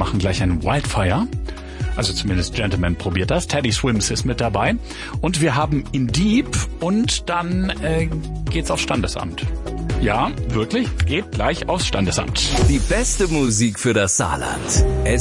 machen gleich ein Wildfire. Also zumindest Gentleman probiert das. Teddy Swims ist mit dabei. Und wir haben In Deep und dann geht's aufs Standesamt. Ja, wirklich, geht gleich aufs Standesamt. Die beste Musik für das Saarland.